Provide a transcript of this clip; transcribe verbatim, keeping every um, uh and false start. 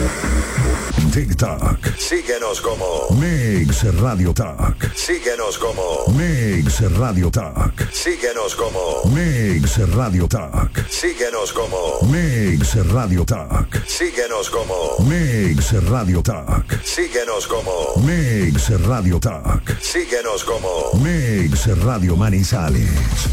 TikTok. Síguenos como Mix Radio Talk. Síguenos como Mix Radio Talk. Síguenos como Mix Radio Talk. Síguenos como Mix Radio Talk. Síguenos como Mix Radio Talk. Síguenos como Mix Radio Talk. Síguenos como Mix Radio Manizales.